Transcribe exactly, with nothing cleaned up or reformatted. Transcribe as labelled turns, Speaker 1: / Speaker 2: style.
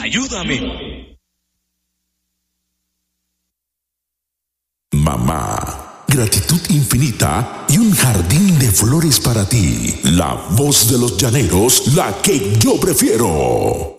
Speaker 1: Ayúdame.
Speaker 2: Mamá, gratitud infinita y un jardín de flores para ti. La voz de los llaneros, la que yo prefiero.